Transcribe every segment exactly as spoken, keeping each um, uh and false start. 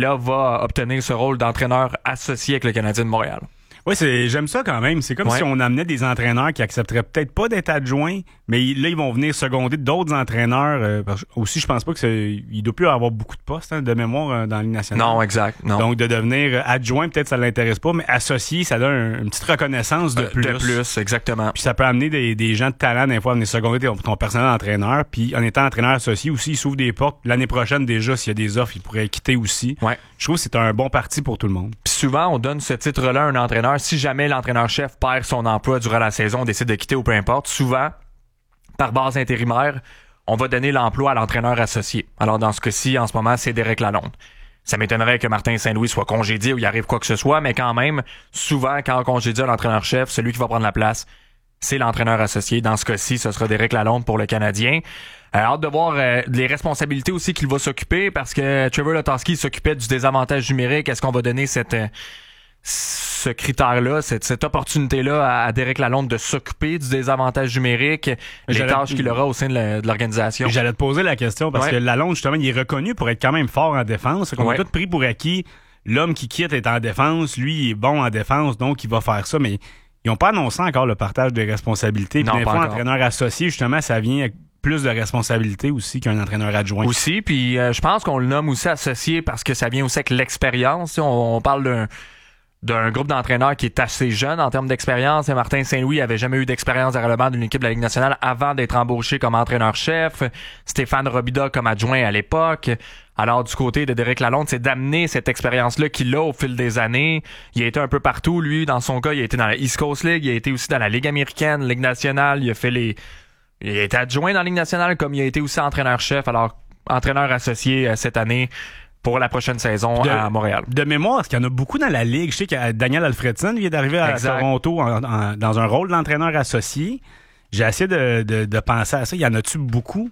là, va obtenir ce rôle d'entraîneur associé avec le Canadien de Montréal. Oui, c'est, j'aime ça quand même. C'est comme ouais. si on amenait des entraîneurs qui accepteraient peut-être pas d'être adjoints, mais là, ils vont venir seconder d'autres entraîneurs. Euh, parce que aussi, je pense pas que c'est, il doit plus avoir beaucoup de postes hein, de mémoire euh, dans la Ligue nationale. Non, exact. Non. Donc, de devenir adjoint, peut-être ça l'intéresse pas, mais associé, ça donne un, une petite reconnaissance de euh, plus. De plus, exactement. Puis ça peut amener des, des gens de talent, des fois, à venir seconder ton, ton personnel d'entraîneur. Puis en étant entraîneur associé aussi, il s'ouvre des portes. L'année prochaine, déjà, s'il y a des offres, il pourrait quitter aussi. Ouais. Je trouve que c'est un bon parti pour tout le monde. Puis souvent, on donne ce titre-là à un entraîneur. Si jamais l'entraîneur-chef perd son emploi durant la saison, décide de quitter ou peu importe, souvent, par base intérimaire, on va donner l'emploi à l'entraîneur associé. Alors, dans ce cas-ci, en ce moment, c'est Derek Lalonde. Ça m'étonnerait que Martin Saint-Louis soit congédié ou il arrive quoi que ce soit, mais quand même, souvent, quand on congédie l'entraîneur-chef, celui qui va prendre la place, c'est l'entraîneur associé. Dans ce cas-ci, ce sera Derek Lalonde pour le Canadien. Euh, hâte de voir euh, les responsabilités aussi qu'il va s'occuper parce que Trevor Letowski s'occupait du désavantage numérique. Est-ce qu'on va donner cette euh, ce critère-là, cette, cette opportunité-là à, à Derek Lalonde de s'occuper du désavantage numérique, les J'allais... tâches qu'il aura au sein de, la, de l'organisation? J'allais te poser la question parce ouais. que Lalonde, justement, il est reconnu pour être quand même fort en défense. On ouais. a tout pris pour acquis. L'homme qui quitte est en défense. Lui, il est bon en défense, donc il va faire ça, mais ils n'ont pas annoncé encore le partage des responsabilités. Puis des fois, entraîneur associé, justement, ça vient avec plus de responsabilités aussi qu'un entraîneur adjoint. Aussi, puis euh, je pense qu'on le nomme aussi associé parce que ça vient aussi avec l'expérience. On, on parle d'un, d'un groupe d'entraîneurs qui est assez jeune en termes d'expérience. Et Martin Saint-Louis avait jamais eu d'expérience de relevant d'une équipe de la Ligue nationale avant d'être embauché comme entraîneur-chef. Stéphane Robida comme adjoint à l'époque. Alors, du côté de Derek Lalonde, c'est d'amener cette expérience-là qu'il a au fil des années. Il a été un peu partout, lui. Dans son cas, il a été dans la East Coast League, il a été aussi dans la Ligue américaine, Ligue nationale. Il a fait les... Il a été adjoint dans la Ligue nationale, comme il a été aussi entraîneur-chef. Alors, entraîneur associé euh, cette année pour la prochaine saison de, à Montréal. De mémoire, est-ce qu'il y en a beaucoup dans la Ligue? Je sais que Daniel Alfredson vient d'arriver à exact. Toronto en, en, dans un rôle d'entraîneur associé. J'ai essayé de, de, de penser à ça. Y en a-tu beaucoup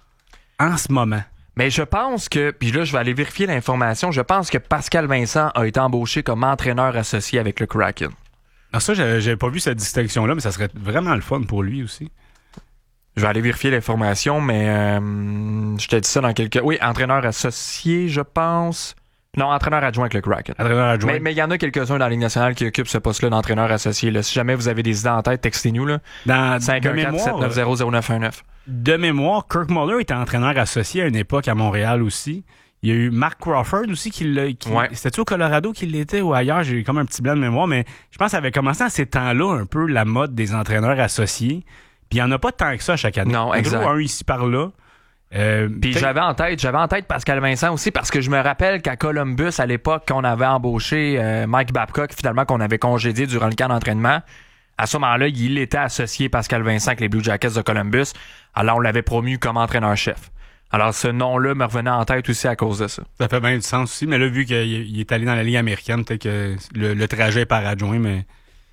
en ce moment? Mais je pense que, puis là, je vais aller vérifier l'information, je pense que Pascal Vincent a été embauché comme entraîneur associé avec le Kraken. Alors ça, j'avais, j'avais pas vu cette distinction-là, mais ça serait vraiment le fun pour lui aussi. Je vais aller vérifier l'information, mais euh, je te dis ça dans quelques... Oui, entraîneur associé, je pense. Non, entraîneur adjoint avec le Kraken. Entraîneur adjoint. Mais, mais il y en a quelques-uns dans la Ligue nationale qui occupent ce poste-là d'entraîneur associé. Là. Si jamais vous avez des idées en tête, textez-nous. Là. Dans cinq un quatre sept neuf zéro zéro neuf un neuf. De mémoire, Kirk Muller était entraîneur associé à une époque à Montréal aussi. Il y a eu Mark Crawford aussi qui l'a... Qui, ouais. C'était-tu au Colorado qu'il l'était ou ailleurs? J'ai eu comme un petit blanc de mémoire, mais je pense que ça avait commencé à ces temps-là un peu la mode des entraîneurs associés. Puis il n'y en a pas tant que ça chaque année. Non, exact. Un ici par là. Euh, Puis j'avais en tête, j'avais en tête Pascal Vincent aussi parce que je me rappelle qu'à Columbus à l'époque qu'on avait embauché euh, Mike Babcock finalement qu'on avait congédié durant le camp d'entraînement. À ce moment-là, il était associé Pascal Vincent avec les Blue Jackets de Columbus. Alors on l'avait promu comme entraîneur-chef. Alors ce nom-là me revenait en tête aussi à cause de ça. Ça fait bien du sens aussi, mais là vu qu'il est allé dans la Ligue américaine, peut-être que le, le trajet est par adjoint, mais.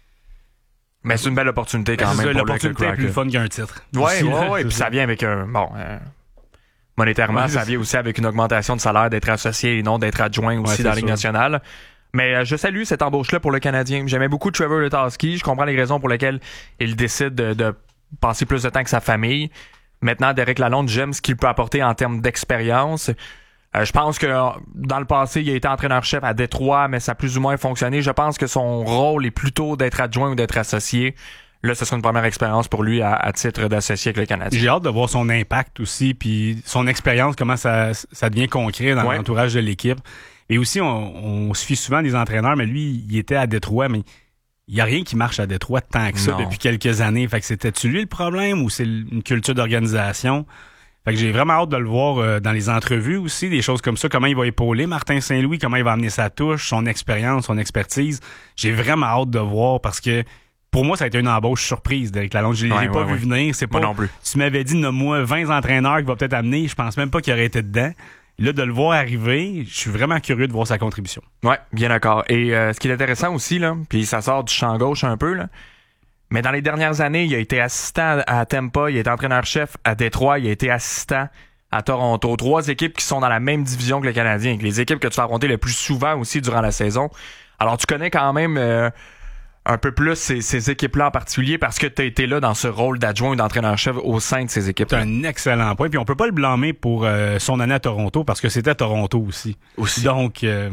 Mais c'est une belle opportunité quand ben, même. C'est pour l'opportunité le est plus fun qu'un titre. Oui, oui, oui. Puis ça vient avec un... Bon, euh, monétairement, ouais, ça vient aussi avec une augmentation de salaire d'être associé et non d'être adjoint aussi ouais, dans la Ligue nationale. Mais euh, je salue cette embauche-là pour le Canadien. J'aimais beaucoup Trevor Letowski. Je comprends les raisons pour lesquelles il décide de, de passer plus de temps que sa famille. Maintenant, Derek Lalonde, j'aime ce qu'il peut apporter en termes d'expérience. Euh, je pense que dans le passé, il a été entraîneur-chef à Détroit, mais ça a plus ou moins fonctionné. Je pense que son rôle est plutôt d'être adjoint ou d'être associé. Là, ce sera une première expérience pour lui à, à titre d'associé avec le Canadien. J'ai hâte de voir son impact aussi, puis son expérience, comment ça, ça devient concret dans ouais. l'entourage de l'équipe. Et aussi, on, on se fie souvent des entraîneurs, mais lui, il était à Détroit, mais il n'y a rien qui marche à Détroit tant que ça non. depuis quelques années. Fait que c'était-tu lui le problème ou c'est une culture d'organisation? Fait que j'ai vraiment hâte de le voir euh, dans les entrevues aussi, des choses comme ça, comment il va épauler Martin Saint-Louis, comment il va amener sa touche, son expérience, son expertise. J'ai vraiment hâte de voir parce que pour moi, ça a été une embauche surprise d'Eric Lalonde. Je ne l'ai ouais, pas ouais, vu ouais. venir. C'est pas, moi non plus. Tu m'avais dit, nomme-moi vingt entraîneurs qu'il va peut-être amener. Je pense même pas qu'il aurait été dedans. Là, de le voir arriver, je suis vraiment curieux de voir sa contribution. Oui, bien d'accord. Et euh, ce qui est intéressant aussi, là, puis ça sort du champ gauche un peu, là, mais dans les dernières années, il a été assistant à Tampa, il a été entraîneur-chef à Détroit, il a été assistant à Toronto. Trois équipes qui sont dans la même division que le Canadien, les équipes que tu vas affronter le plus souvent aussi durant la saison. Alors, tu connais quand même euh, un peu plus ces, ces équipes-là en particulier parce que tu as été là dans ce rôle d'adjoint ou d'entraîneur-chef au sein de ces équipes. C'est un excellent point. Puis on peut pas le blâmer pour euh, son année à Toronto parce que c'était à Toronto aussi. Aussi. Donc... Euh,